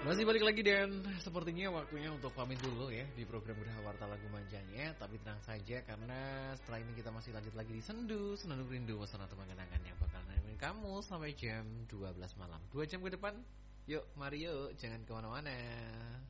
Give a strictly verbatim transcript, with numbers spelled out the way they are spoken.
Masih balik lagi dan sepertinya waktunya untuk pamit dulu ya di program Gerah Warta Lagu Manjanya. Tapi tenang saja karena setelah ini kita masih lanjut lagi di Sendu, Senandung Rindu, Wasana atau Mengenangan yang bakal nemenin kamu sampai jam dua belas malam. Dua jam ke depan, yuk mari yuk, jangan kemana-mana.